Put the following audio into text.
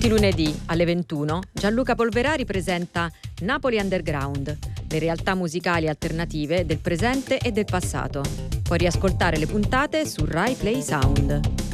Tutti i lunedì alle 21 Gianluca Polverari presenta Napoli Underground, le realtà musicali alternative del presente e del passato. Puoi riascoltare le puntate su Rai Play Sound.